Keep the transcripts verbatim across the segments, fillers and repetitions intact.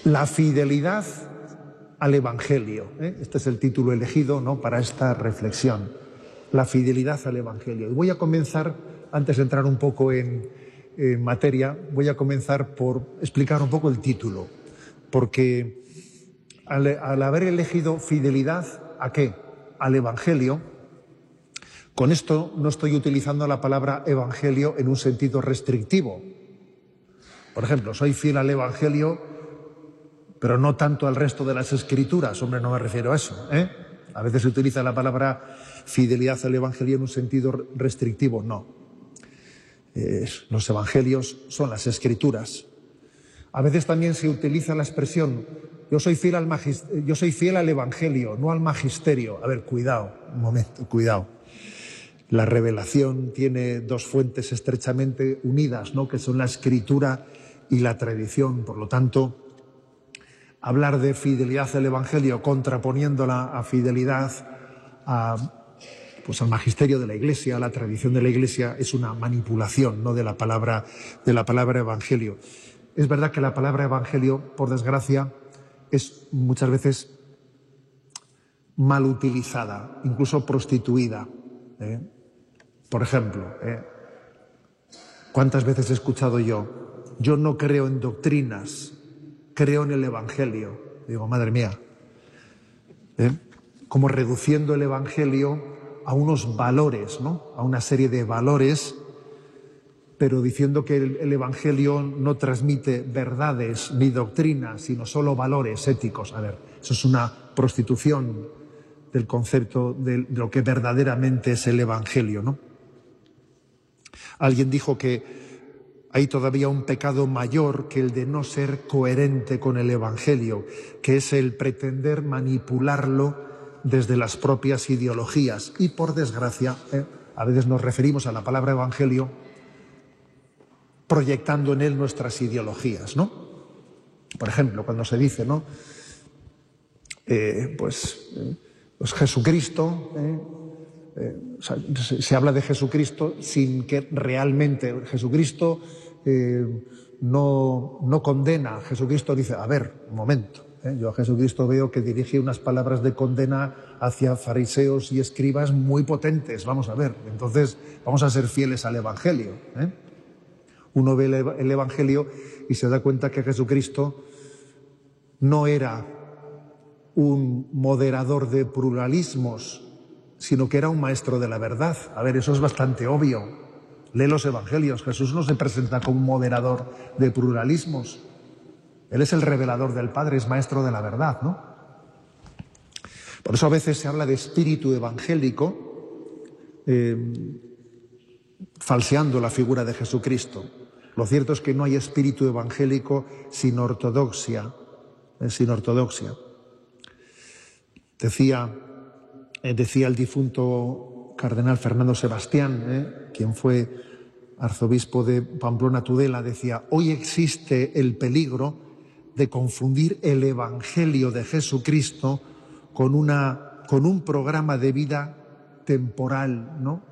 La fidelidad al Evangelio. ¿eh? Este es el título elegido, ¿no?, para esta reflexión. La fidelidad al Evangelio. Y voy a comenzar, antes de entrar un poco en, en materia, voy a comenzar por explicar un poco el título. Porque al, al haber elegido fidelidad, ¿a qué? Al Evangelio. Con esto no estoy utilizando la palabra Evangelio en un sentido restrictivo. Por ejemplo, soy fiel al Evangelio, pero no tanto al resto de las Escrituras. Hombre, no me refiero a eso, ¿eh? A veces se utiliza la palabra fidelidad al Evangelio en un sentido restrictivo. No. Eh, los Evangelios son las Escrituras. A veces también se utiliza la expresión yo soy fiel al magis- yo soy fiel al Evangelio, no al magisterio. A ver, cuidado, un momento, cuidado. La revelación tiene dos fuentes estrechamente unidas, ¿no?, que son la Escritura y la tradición. Por lo tanto, hablar de fidelidad al Evangelio contraponiéndola a fidelidad a, pues al magisterio de la Iglesia, a la tradición de la Iglesia, es una manipulación, ¿no?, de la palabra, de la palabra Evangelio. Es verdad que la palabra Evangelio, por desgracia, es muchas veces mal utilizada, incluso prostituida. ¿eh? Por ejemplo, ¿eh? ¿cuántas veces he escuchado yo? Yo no creo en doctrinas, creo en el Evangelio. Digo, madre mía, ¿eh? como reduciendo el Evangelio a unos valores, ¿no?, a una serie de valores, pero diciendo que el, el Evangelio no transmite verdades ni doctrinas, sino solo valores éticos. A ver, eso es una prostitución del concepto de lo que verdaderamente es el Evangelio, ¿no? Alguien dijo que hay todavía un pecado mayor que el de no ser coherente con el Evangelio, que es el pretender manipularlo desde las propias ideologías. Y por desgracia, ¿eh? a veces nos referimos a la palabra Evangelio proyectando en él nuestras ideologías, ¿no? Por ejemplo, cuando se dice, ¿no?, eh, pues, eh, pues Jesucristo, eh, eh, o sea, se, se habla de Jesucristo sin que realmente Jesucristo eh, no, no condena. Jesucristo dice, a ver, un momento, ¿eh? yo a Jesucristo veo que dirige unas palabras de condena hacia fariseos y escribas muy potentes. Vamos a ver, entonces vamos a ser fieles al Evangelio, ¿eh? Uno ve el Evangelio y se da cuenta que Jesucristo no era un moderador de pluralismos, sino que era un maestro de la verdad. A ver, eso es bastante obvio. Lee los Evangelios. Jesús no se presenta como un moderador de pluralismos. Él es el revelador del Padre, es maestro de la verdad, ¿no? Por eso a veces se habla de espíritu evangélico, eh, falseando la figura de Jesucristo. Lo cierto es que no hay espíritu evangélico sin ortodoxia, eh, sin ortodoxia. Decía, eh, decía el difunto cardenal Fernando Sebastián, eh, quien fue arzobispo de Pamplona Tudela, decía, hoy existe el peligro de confundir el Evangelio de Jesucristo con, una, con un programa de vida temporal, ¿no?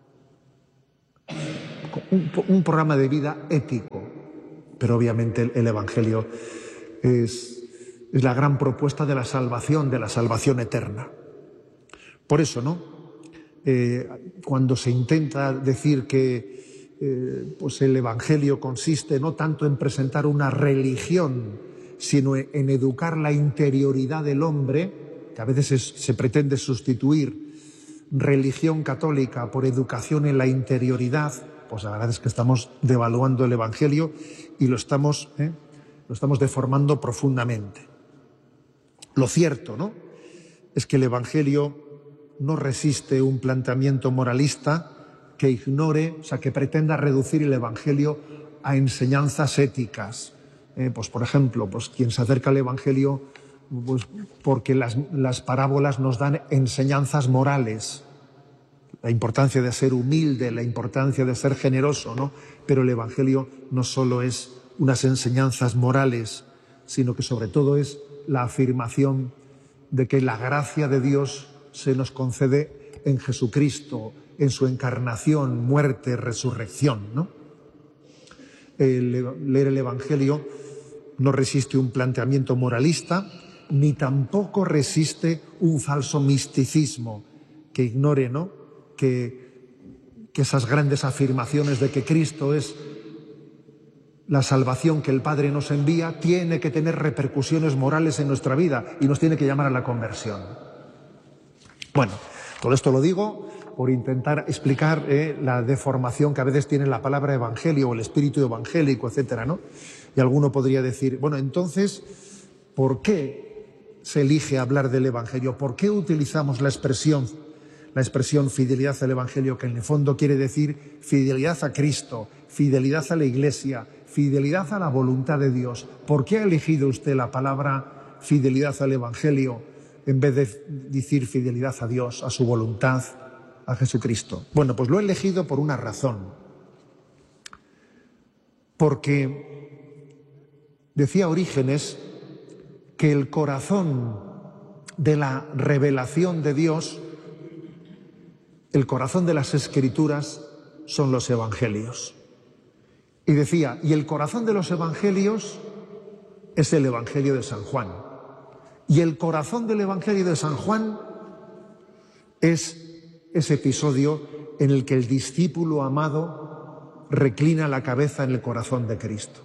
Un, un programa de vida ético, pero obviamente el, el Evangelio es, es la gran propuesta de la salvación, de la salvación eterna. Por eso, ¿no? Eh, cuando se intenta decir que eh, pues el Evangelio consiste no tanto en presentar una religión, sino en educar la interioridad del hombre, que a veces es, se pretende sustituir religión católica por educación en la interioridad, pues la verdad es que estamos devaluando el Evangelio y lo estamos, ¿eh? lo estamos deformando profundamente. Lo cierto, ¿no?, es que el Evangelio no resiste un planteamiento moralista que ignore, o sea, que pretenda reducir el Evangelio a enseñanzas éticas. Eh, pues, por ejemplo, pues quien se acerca al Evangelio pues, porque las, las parábolas nos dan enseñanzas morales. La importancia de ser humilde, la importancia de ser generoso, ¿no? Pero el Evangelio no solo es unas enseñanzas morales, sino que sobre todo es la afirmación de que la gracia de Dios se nos concede en Jesucristo, en su encarnación, muerte, resurrección, ¿no? El, leer el Evangelio no resiste un planteamiento moralista, ni tampoco resiste un falso misticismo que ignore, ¿no?, que, que esas grandes afirmaciones de que Cristo es la salvación que el Padre nos envía tiene que tener repercusiones morales en nuestra vida y nos tiene que llamar a la conversión. Bueno, todo esto lo digo por intentar explicar eh, la deformación que a veces tiene la palabra evangelio o el espíritu evangélico, etcétera, ¿no? Y alguno podría decir, bueno, entonces, ¿por qué se elige hablar del evangelio? ¿Por qué utilizamos la expresión, la expresión fidelidad al evangelio, que en el fondo quiere decir fidelidad a Cristo, fidelidad a la Iglesia, fidelidad a la voluntad de Dios? ¿Por qué ha elegido usted la palabra fidelidad al evangelio en vez de decir fidelidad a Dios, a su voluntad, a Jesucristo? Bueno, pues lo he elegido por una razón. Porque decía Orígenes que el corazón de la revelación de Dios, el corazón de las Escrituras, son los evangelios. Y decía, y el corazón de los evangelios es el Evangelio de San Juan. Y el corazón del Evangelio de San Juan es ese episodio en el que el discípulo amado reclina la cabeza en el corazón de Cristo.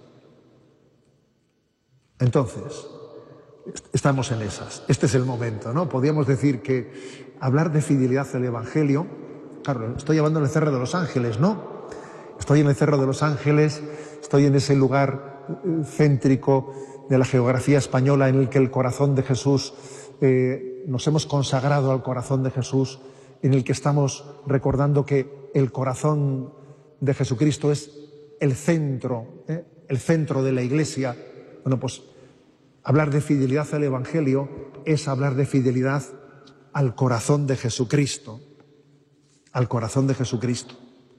Entonces, estamos en esas. Este es el momento, ¿no? Podríamos decir que hablar de fidelidad al Evangelio, claro, estoy hablando en el Cerro de los Ángeles, ¿no? Estoy en el Cerro de los Ángeles, estoy en ese lugar céntrico de la geografía española en el que el corazón de Jesús, eh, nos hemos consagrado al corazón de Jesús, en el que estamos recordando que el corazón de Jesucristo es el centro, ¿eh? el centro de la Iglesia. Bueno, pues hablar de fidelidad al Evangelio es hablar de fidelidad al corazón de Jesucristo, al corazón de Jesucristo.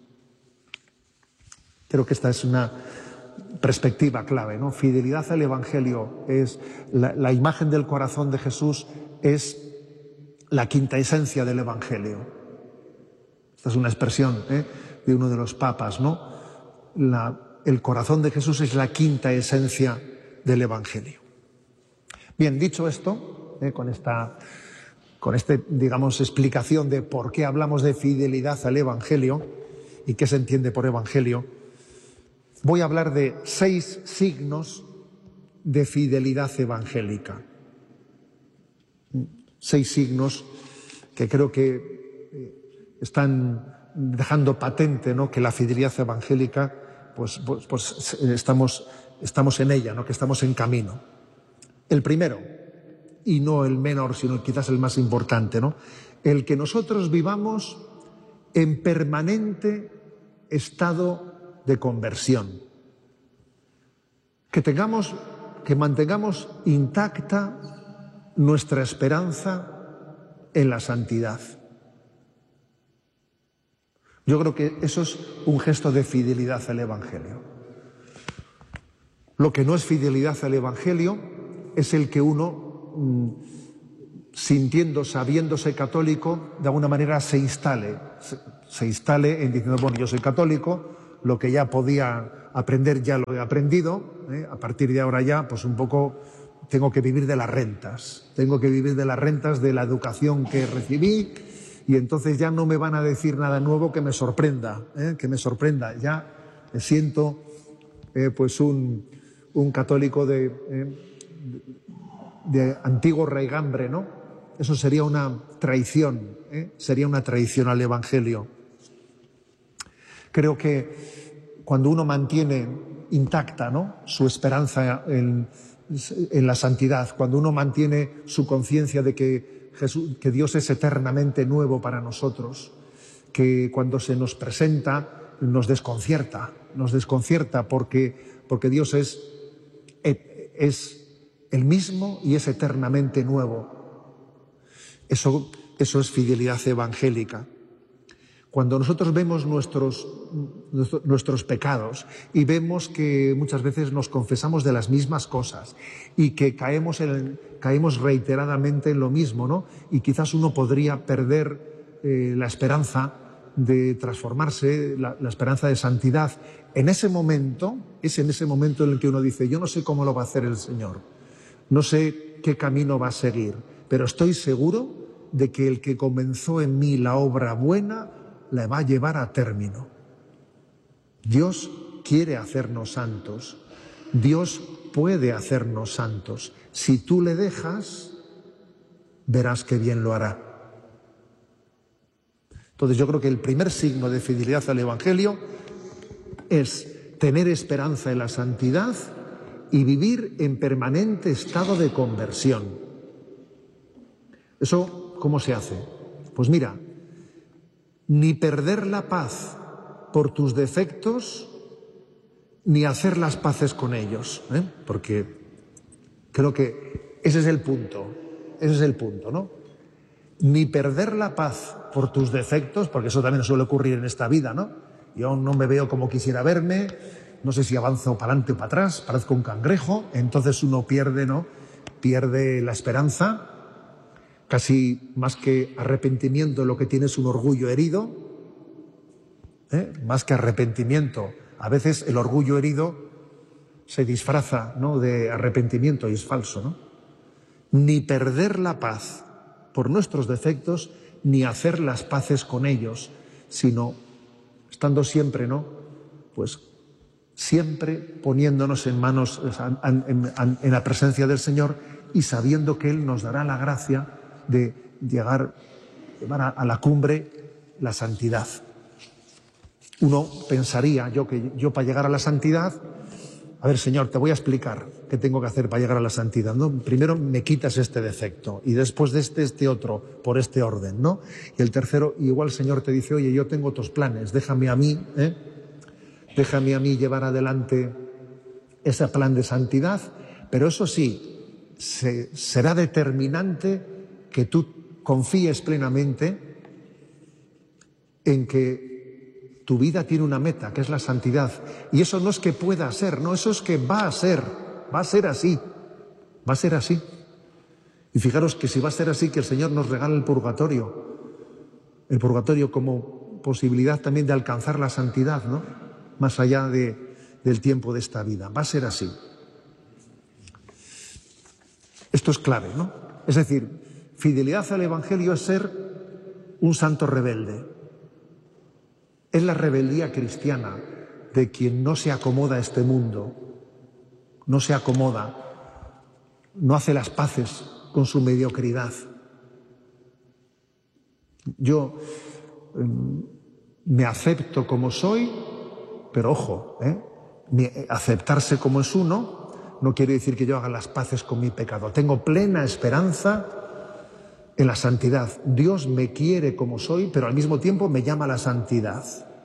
Creo que esta es una perspectiva clave, ¿no? Fidelidad al Evangelio es la, la imagen del corazón de Jesús, es la quinta esencia del Evangelio. Esta es una expresión ¿eh? de uno de los papas, ¿no? La, el corazón de Jesús es la quinta esencia del Evangelio. Bien, dicho esto, ¿eh? con esta, con este, digamos, explicación de por qué hablamos de fidelidad al Evangelio y qué se entiende por Evangelio, voy a hablar de seis signos de fidelidad evangélica. Seis signos que creo que están dejando patente, ¿no?, que la fidelidad evangélica, pues, pues, pues estamos, estamos en ella, ¿no?, que estamos en camino. El primero, y no el menor, sino quizás el más importante, ¿no?, el que nosotros vivamos en permanente estado de conversión. Que tengamos, que mantengamos intacta nuestra esperanza en la santidad. Yo creo que eso es un gesto de fidelidad al Evangelio. Lo que no es fidelidad al Evangelio es el que uno, mmm, sintiendo, sabiéndose católico, de alguna manera se instale, se, se instale en diciendo, bueno, yo soy católico, lo que ya podía aprender ya lo he aprendido, ¿eh? A partir de ahora ya, pues un poco tengo que vivir de las rentas, tengo que vivir de las rentas de la educación que recibí y entonces ya no me van a decir nada nuevo que me sorprenda, ¿eh? que me sorprenda, ya me siento eh, pues un, un católico de, eh, de antiguo raigambre, ¿no? Eso sería una traición, ¿eh? sería una traición al Evangelio. Creo que cuando uno mantiene intacta, ¿no?, su esperanza en, en la santidad, cuando uno mantiene su conciencia de que, Jesús, que Dios es eternamente nuevo para nosotros, que cuando se nos presenta nos desconcierta, nos desconcierta porque, porque Dios es, es el mismo y es eternamente nuevo. Eso, eso es fidelidad evangélica. Cuando nosotros vemos nuestros, nuestros pecados y vemos que muchas veces nos confesamos de las mismas cosas y que caemos, en, caemos reiteradamente en lo mismo, ¿no? Y quizás uno podría perder eh, la esperanza de transformarse, la, la esperanza de santidad, en ese momento, es en ese momento en el que uno dice, yo no sé cómo lo va a hacer el Señor, no sé qué camino va a seguir, pero estoy seguro de que el que comenzó en mí la obra buena la va a llevar a término. Dios quiere hacernos santos, Dios puede hacernos santos. Si tú le dejas, verás qué bien lo hará. Entonces yo creo que el primer signo de fidelidad al Evangelio es tener esperanza en la santidad y vivir en permanente estado de conversión. ¿Eso cómo se hace? Pues mira, ni perder la paz por tus defectos, ni hacer las paces con ellos, ¿eh? Porque creo que ese es el punto, ese es el punto, ¿no? Ni perder la paz por tus defectos, porque eso también suele ocurrir en esta vida, ¿no? Yo no me veo como quisiera verme, no sé si avanzo para adelante o para atrás, parezco un cangrejo, entonces uno pierde, ¿no? Pierde la esperanza, casi más que arrepentimiento lo que tiene es un orgullo herido, ¿eh? Más que arrepentimiento. A veces el orgullo herido se disfraza, ¿no?, de arrepentimiento y es falso, ¿no? Ni perder la paz por nuestros defectos, ni hacer las paces con ellos, sino estando siempre, ¿no?, pues siempre poniéndonos en manos, en, en, en la presencia del Señor y sabiendo que Él nos dará la gracia de llegar, llevar a, a la cumbre la santidad. Uno pensaría, yo que yo para llegar a la santidad, a ver, Señor, te voy a explicar qué tengo que hacer para llegar a la santidad, ¿no? Primero me quitas este defecto y después de este, este otro, por este orden, ¿no? Y el tercero, igual el Señor te dice, oye, yo tengo otros planes, déjame a mí, ¿eh? Déjame a mí llevar adelante ese plan de santidad, pero eso sí, se, será determinante que tú confíes plenamente en que tu vida tiene una meta, que es la santidad. Y eso no es que pueda ser, no, eso es que va a ser, va a ser así, va a ser así. Y fijaros que si va a ser así, que el Señor nos regala el purgatorio, el purgatorio como posibilidad también de alcanzar la santidad, ¿no?, más allá de, del tiempo de esta vida. Va a ser así. Esto es clave, ¿no? Es decir, fidelidad al Evangelio es ser un santo rebelde. Es la rebeldía cristiana de quien no se acomoda a este mundo, no se acomoda, no hace las paces con su mediocridad. Yo eh, me acepto como soy, pero ojo, ¿eh? Mi, aceptarse como es uno no quiere decir que yo haga las paces con mi pecado. Tengo plena esperanza en la santidad. Dios me quiere como soy, pero al mismo tiempo me llama a la santidad.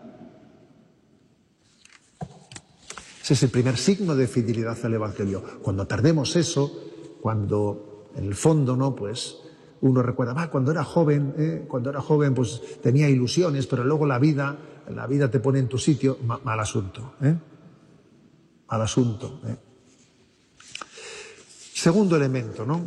Ese es el primer signo de fidelidad al Evangelio. Cuando perdemos eso, cuando en el fondo, ¿no?, pues uno recuerda, ah, cuando era joven, ¿eh? cuando era joven, pues tenía ilusiones, pero luego la vida, la vida te pone en tu sitio, mal, mal asunto, ¿eh? Mal asunto, ¿eh? Segundo elemento, ¿no?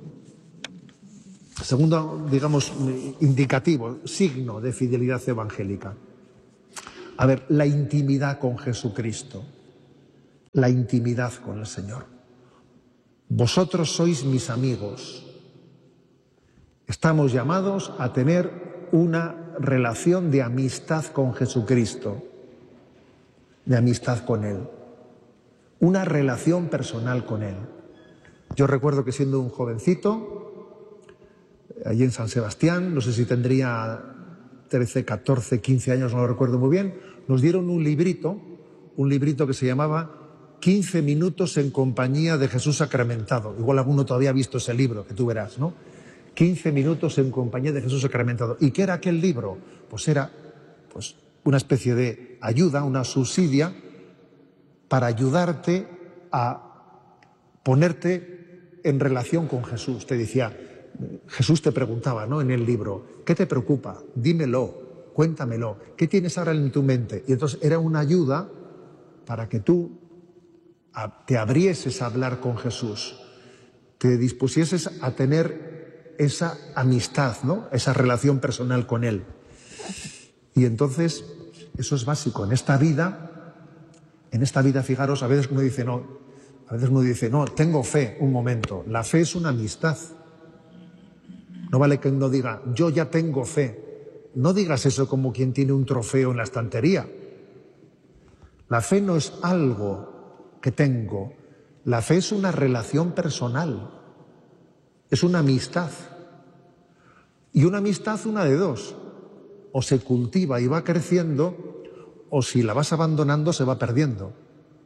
Segundo, digamos, indicativo, signo de fidelidad evangélica. A ver, la intimidad con Jesucristo, la intimidad con el Señor. Vosotros sois mis amigos. Estamos llamados a tener una relación de amistad con Jesucristo, de amistad con Él, una relación personal con Él. Yo recuerdo que siendo un jovencito, allí en San Sebastián, no sé si tendría trece, catorce, quince años, no lo recuerdo muy bien, nos dieron un librito, un librito que se llamaba quince minutos en compañía de Jesús sacramentado. Igual alguno todavía ha visto ese libro, que tú verás, ¿no? quince minutos en compañía de Jesús sacramentado. ¿Y qué era aquel libro? Pues era pues, una especie de ayuda, una subsidia, para ayudarte a ponerte en relación con Jesús. Te decía, Jesús te preguntaba, ¿no?, en el libro, ¿qué te preocupa? Dímelo, cuéntamelo, ¿qué tienes ahora en tu mente? Y entonces era una ayuda para que tú te abrieses a hablar con Jesús, te dispusieses a tener esa amistad, ¿no?, esa relación personal con Él. Y entonces, eso es básico. En esta vida, en esta vida, fijaros, a veces uno dice, no, a veces uno dice, no, tengo fe, un momento. La fe es una amistad. No vale que uno diga, yo ya tengo fe. No digas eso como quien tiene un trofeo en la estantería. La fe no es algo que tengo. La fe es una relación personal. Es una amistad. Y una amistad, una de dos. O se cultiva y va creciendo, o si la vas abandonando se va perdiendo.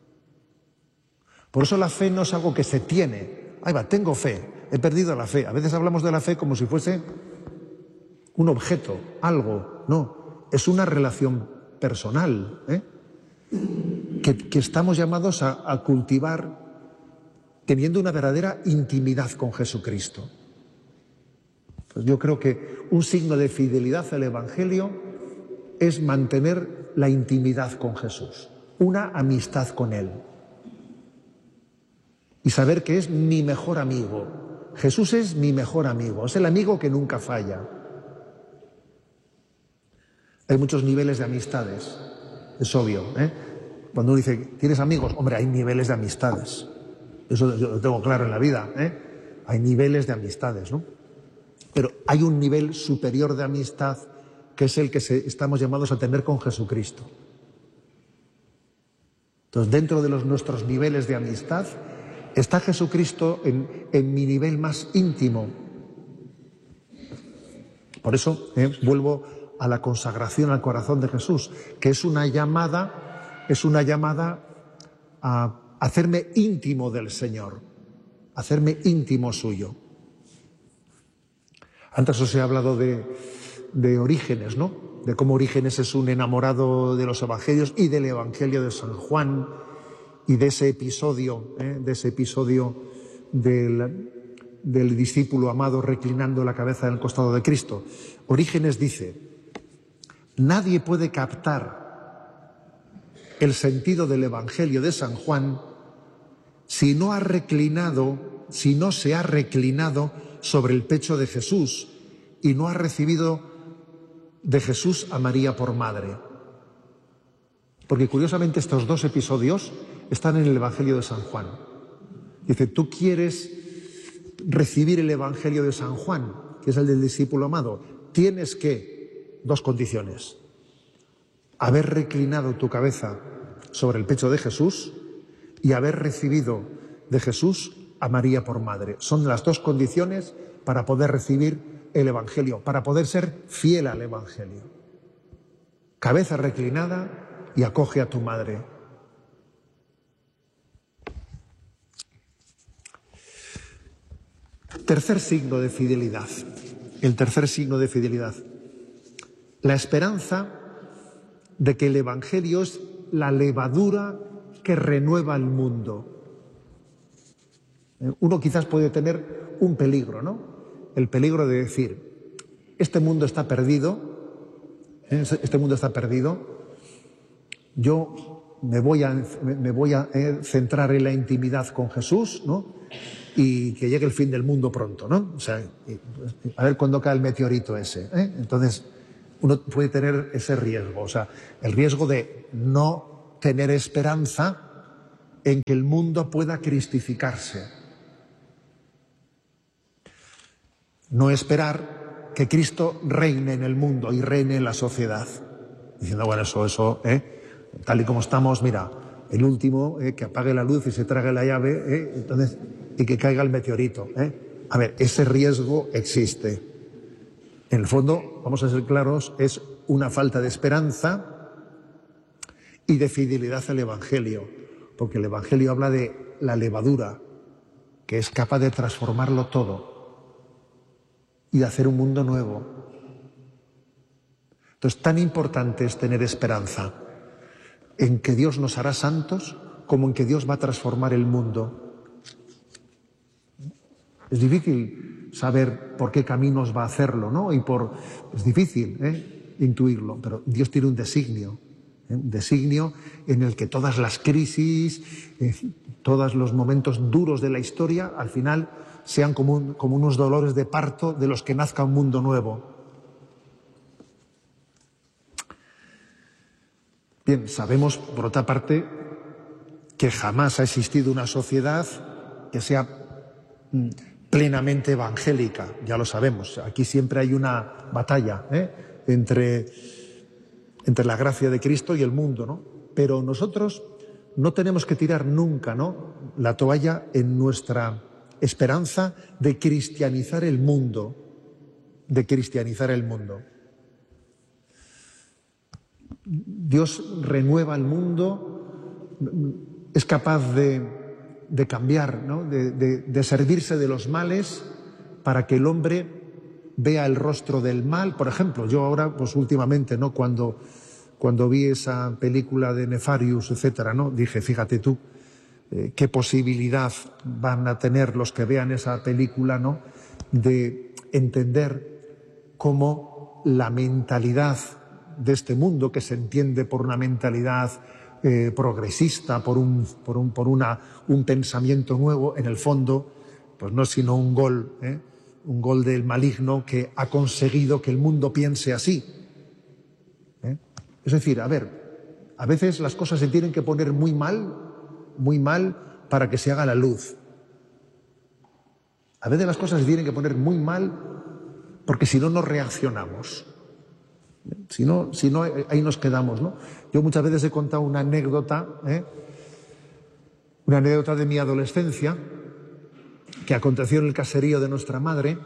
Por eso la fe no es algo que se tiene. Ahí va, tengo fe, he perdido la fe. A veces hablamos de la fe como si fuese un objeto, algo. No, es una relación personal, ¿eh? que, que estamos llamados a, a cultivar teniendo una verdadera intimidad con Jesucristo. Pues yo creo que un signo de fidelidad al Evangelio es mantener la intimidad con Jesús, una amistad con Él. Y saber que es mi mejor amigo. Jesús es mi mejor amigo, es el amigo que nunca falla. Hay muchos niveles de amistades, es obvio, ¿eh? Cuando uno dice, ¿tienes amigos? Hombre, hay niveles de amistades. Eso yo lo tengo claro en la vida, ¿eh? Hay niveles de amistades, ¿no? Pero hay un nivel superior de amistad que es el que se, estamos llamados a tener con Jesucristo. Entonces, dentro de los, nuestros niveles de amistad está Jesucristo en, en mi nivel más íntimo. Por eso eh, vuelvo a la consagración al corazón de Jesús, que es una llamada, es una llamada a hacerme íntimo del Señor, hacerme íntimo suyo. Antes os he hablado de, de Orígenes, ¿no? De cómo Orígenes es un enamorado de los evangelios y del Evangelio de San Juan y de ese episodio, ¿eh? de ese episodio del, del discípulo amado reclinando la cabeza en el costado de Cristo. Orígenes dice, nadie puede captar el sentido del Evangelio de San Juan si no ha reclinado, si no se ha reclinado sobre el pecho de Jesús y no ha recibido de Jesús a María por madre. Porque curiosamente estos dos episodios están en el Evangelio de San Juan. Dice, tú quieres recibir el Evangelio de San Juan, que es el del discípulo amado, tienes que, dos condiciones, haber reclinado tu cabeza sobre el pecho de Jesús y haber recibido de Jesús a María por madre. Son las dos condiciones para poder recibir el Evangelio, para poder ser fiel al Evangelio. Cabeza reclinada y acoge a tu madre. Tercer signo de fidelidad. El tercer signo de fidelidad. La esperanza de que el Evangelio es la levadura que renueva el mundo. Uno quizás puede tener un peligro, ¿no? El peligro de decir, este mundo está perdido, este mundo está perdido, yo me voy a, me voy a centrar en la intimidad con Jesús, ¿no? Y que llegue el fin del mundo pronto, ¿no? O sea, a ver cuándo cae el meteorito ese, ¿eh? Entonces, uno puede tener ese riesgo, o sea, el riesgo de no tener esperanza en que el mundo pueda cristificarse. No esperar que Cristo reine en el mundo y reine en la sociedad. Diciendo, bueno, eso, eso, ¿eh? Tal y como estamos, mira, el último, ¿eh? que apague la luz y se trague la llave, ¿eh? Entonces, y que caiga el meteorito, ¿eh? A ver, ese riesgo existe. En el fondo, vamos a ser claros, es una falta de esperanza y de fidelidad al Evangelio, porque el Evangelio habla de la levadura, que es capaz de transformarlo todo y de hacer un mundo nuevo. Entonces, tan importante es tener esperanza en que Dios nos hará santos como en que Dios va a transformar el mundo. Es difícil saber por qué caminos va a hacerlo, ¿no? Y por, es difícil ¿eh? intuirlo, pero Dios tiene un designio, ¿eh? un designio en el que todas las crisis, eh, todos los momentos duros de la historia, al final sean como, un, como unos dolores de parto de los que nazca un mundo nuevo. Bien, sabemos, por otra parte, que jamás ha existido una sociedad que sea mm, plenamente evangélica, ya lo sabemos. Aquí siempre hay una batalla ¿eh? entre, entre la gracia de Cristo y el mundo, ¿no? Pero nosotros no tenemos que tirar nunca, ¿no?, la toalla en nuestra esperanza de cristianizar el mundo, de cristianizar el mundo. Dios renueva el mundo, es capaz de, de cambiar, ¿no?, de, de, de servirse de los males para que el hombre vea el rostro del mal. Por ejemplo, yo ahora, pues últimamente, ¿no?, cuando, cuando vi esa película de Nefarious, etcétera, ¿no?, dije, fíjate tú, eh, qué posibilidad van a tener los que vean esa película, ¿no?, de entender cómo la mentalidad de este mundo, que se entiende por una mentalidad eh, progresista, por, un, por, un, por una, un pensamiento nuevo, en el fondo, pues no es sino un gol, ¿eh? un gol del maligno que ha conseguido que el mundo piense así. ¿eh? Es decir, a ver, a veces las cosas se tienen que poner muy mal, muy mal para que se haga la luz. A veces las cosas se tienen que poner muy mal porque si no, no reaccionamos. Si no, si no, ahí nos quedamos, ¿no? Yo muchas veces he contado una anécdota, ¿eh? una anécdota de mi adolescencia que aconteció en el caserío de nuestra madre,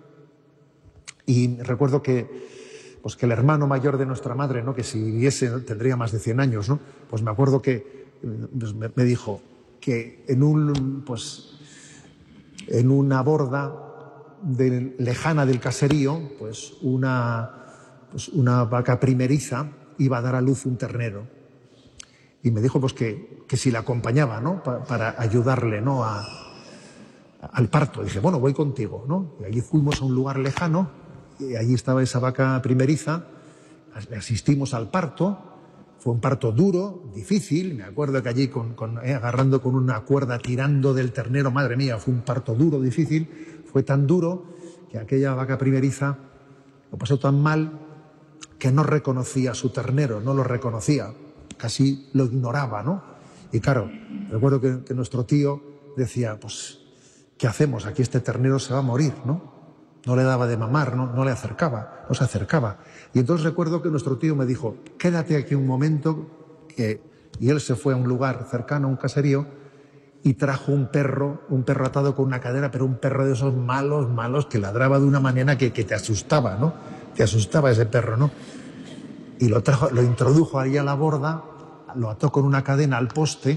y recuerdo que, pues que el hermano mayor de nuestra madre, ¿no?, que si viviese tendría más de cien años, ¿no?, pues me acuerdo que pues me, me dijo que en un, pues, en una borda de, lejana del caserío, pues una Pues una vaca primeriza iba a dar a luz un ternero. Y me dijo pues que, que si la acompañaba, ¿no?, Pa, para ayudarle, ¿no?, a, a, al parto. Y dije, bueno, voy contigo, ¿no? Y allí fuimos a un lugar lejano, y allí estaba esa vaca primeriza, asistimos al parto. Fue un parto duro, difícil. Me acuerdo que allí con, con, eh, agarrando con una cuerda, tirando del ternero, madre mía, fue un parto duro, difícil. Fue tan duro que aquella vaca primeriza lo pasó tan mal que no reconocía a su ternero, no lo reconocía, casi lo ignoraba, ¿no? Y claro, recuerdo que, que nuestro tío decía, pues, ¿qué hacemos? Aquí este ternero se va a morir, ¿no? No le daba de mamar, no, no le acercaba, no se acercaba. Y entonces recuerdo que nuestro tío me dijo, quédate aquí un momento, que... y él se fue a un lugar cercano, a un caserío, y trajo un perro, un perro atado con una cadera, pero un perro de esos malos, malos, que ladraba de una manera que, que te asustaba, ¿no? Te asustaba ese perro, ¿no? Y lo trajo, lo introdujo ahí a la borda, lo ató con una cadena al poste,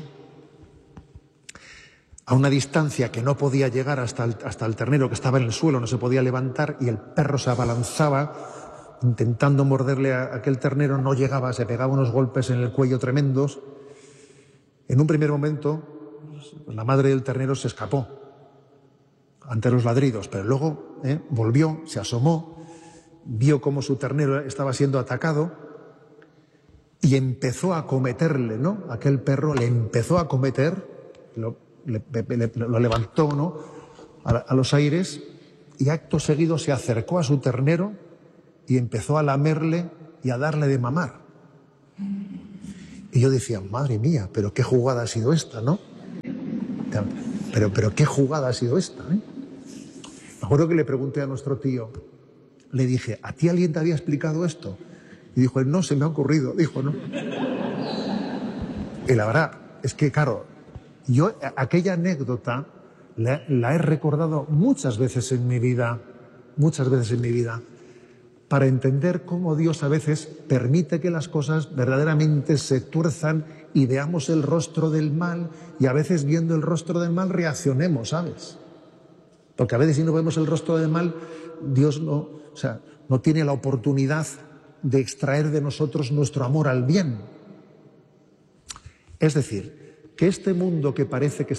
a una distancia que no podía llegar hasta el, hasta el ternero, que estaba en el suelo, no se podía levantar, y el perro se abalanzaba intentando morderle a aquel ternero, no llegaba, se pegaba unos golpes en el cuello tremendos. En un primer momento, la madre del ternero se escapó ante los ladridos, pero luego eh, volvió, se asomó, vio cómo su ternero estaba siendo atacado y empezó a cometerle, ¿no? Aquel perro le empezó a cometer, lo, le, le, lo levantó, ¿no?, a, a los aires, y acto seguido se acercó a su ternero y empezó a lamerle y a darle de mamar. Y yo decía, madre mía, pero qué jugada ha sido esta, ¿no? Pero, pero qué jugada ha sido esta, ¿eh? Me acuerdo que le pregunté a nuestro tío, le dije, ¿a ti alguien te había explicado esto? Y dijo, no, se me ha ocurrido, dijo, ¿no? Y la verdad es que, claro, yo aquella anécdota la, la he recordado muchas veces en mi vida, muchas veces en mi vida, para entender cómo Dios a veces permite que las cosas verdaderamente se tuerzan y veamos el rostro del mal, y a veces viendo el rostro del mal reaccionemos, ¿sabes? Porque a veces si no vemos el rostro del mal, Dios no, o sea, no tiene la oportunidad de extraer de nosotros nuestro amor al bien. Es decir, que este mundo que parece que